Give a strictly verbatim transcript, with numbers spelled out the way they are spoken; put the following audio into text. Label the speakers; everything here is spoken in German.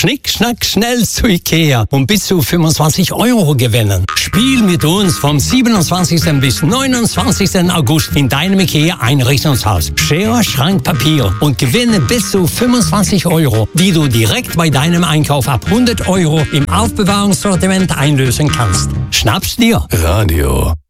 Speaker 1: Schnick, schnack, schnell zu Ikea und bis zu fünfundzwanzig Euro gewinnen. Spiel mit uns vom siebenundzwanzigsten bis neunundzwanzigsten August in deinem Ikea-Einrichtungshaus. Schere, Schrank, Papier und gewinne bis zu fünfundzwanzig Euro, die du direkt bei deinem Einkauf ab hundert Euro im Aufbewahrungssortiment einlösen kannst. Schnapp's dir.
Speaker 2: Radio